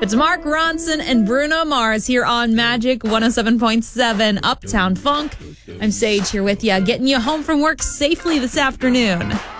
It's Mark Ronson and Bruno Mars here on Magic 107.7 Uptown Funk. I'm Sage here with you, getting you home from work safely this afternoon.